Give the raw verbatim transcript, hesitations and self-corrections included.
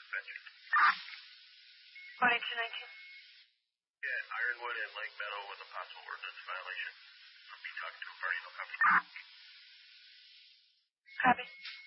suspension. twenty-two nineteen? Yeah, Ironwood and Lake Meadow with a possible ordinance violation. I'll be talking to a party. No copy. Copy.